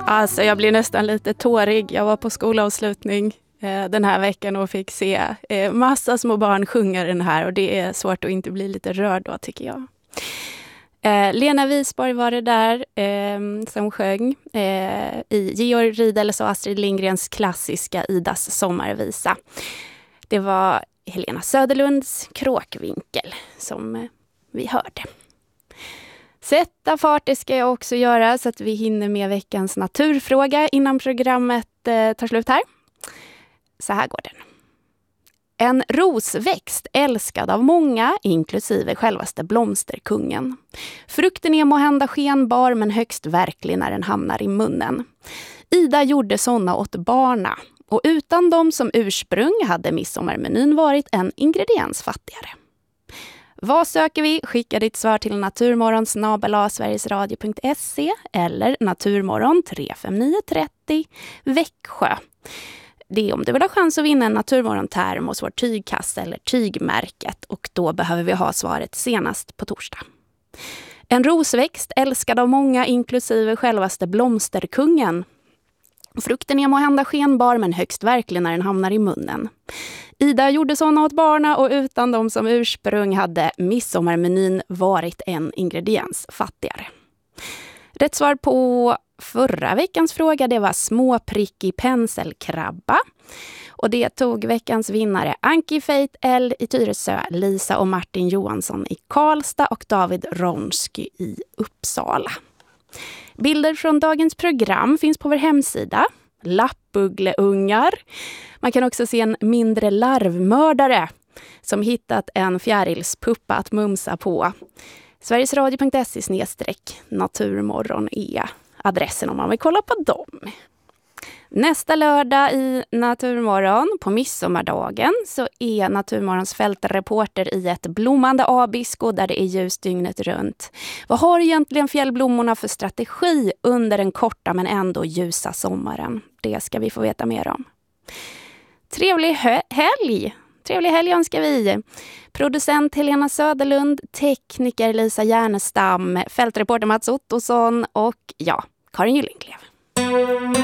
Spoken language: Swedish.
Alltså jag blir nästan lite tårig. Jag var på skolavslutning den här veckan och fick se massa små barn sjunga den här. Och det är svårt att inte bli lite rörd då, tycker jag. Lena Wisborg var det där som sjöng i Georg Riedels och Astrid Lindgrens klassiska Idas sommarvisa. Det var Helena Söderlunds Kråkvinkel som vi hörde. Sätta fart, det ska jag också göra så att vi hinner med veckans naturfråga innan programmet tar slut här. Så här går den. En rosväxt älskad av många, inklusive självaste blomsterkungen. Frukten är måhända skenbar men högst verklig när den hamnar i munnen. Ida gjorde såna åt barna, och utan dem som ursprung hade midsommarmenyn varit en ingrediens fattigare. Vad söker vi? Skicka ditt svar till naturmorgon@sverigesradio.se eller naturmorgon 35930 Växjö. Det är om du vill ha chans att vinna en naturmorgon-termos, vår tygkasse eller tygmärket, och då behöver vi ha svaret senast på torsdag. En rosväxt älskad av många, inklusive självaste blomsterkungen. Frukten är måhända skenbar men högst verklig när den hamnar i munnen. Ida gjorde såna åt barna, och utan dem som ursprung hade midsommarmenyn varit en ingrediens fattigare. Rätt svar på förra veckans fråga, det var småprickig penselkrabba. Och det tog veckans vinnare Anki Feit L i Tyresö, Lisa och Martin Johansson i Karlstad och David Ronsky i Uppsala. Bilder från dagens program finns på vår hemsida. Lappugleungar. Man kan också se en mindre larvmördare som hittat en fjärilspuppa att mumsa på. Sverigesradio.se/naturmorgon är adressen om man vill kolla på dem. Nästa lördag i Naturmorgon på midsommardagen så är Naturmorgons fältreporter i ett blommande abisko där det är ljus dygnet runt. Vad har egentligen fjällblommorna för strategi under den korta men ändå ljusa sommaren? Det ska vi få veta mer om. Trevlig helg! Trevlig helg önskar vi. Producent Helena Söderlund, tekniker Lisa Järnestam, fältreporter Mats Ottosson och Karin Gyllenklev.